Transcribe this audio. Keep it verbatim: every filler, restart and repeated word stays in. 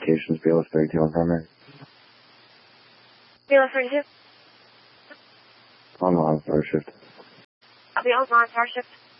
Communications, B L S thirty-two on primary. B L S thirty-two? On line, star shift. B L S on star shift.